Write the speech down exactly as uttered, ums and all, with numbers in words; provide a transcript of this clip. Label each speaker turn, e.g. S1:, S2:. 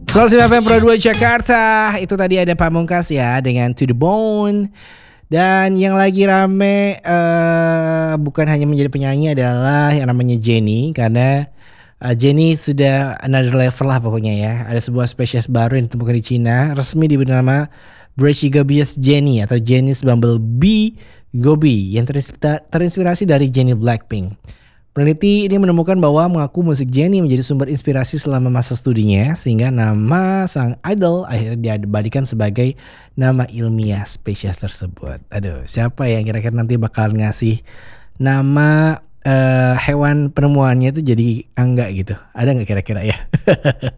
S1: Soal F M Pro dua Jakarta. Itu tadi ada Pamungkas ya dengan To The Bone. Dan yang lagi rame uh, bukan hanya menjadi penyanyi adalah yang namanya Jennie. Karena uh, Jennie sudah another level lah pokoknya ya. Ada sebuah spesies baru yang ditemukan di Cina, resmi diberi nama Brachygobius jennie atau jenis bumblebee gobi yang terinspirasi dari Jennie Blackpink. Peneliti ini menemukan bahwa mengaku musik Jennie menjadi sumber inspirasi selama masa studinya, sehingga nama sang idol akhirnya diabadikan sebagai nama ilmiah spesies tersebut. Aduh, siapa yang kira-kira nanti bakal ngasih nama uh, hewan penemuannya itu jadi angga gitu? Ada nggak kira-kira ya?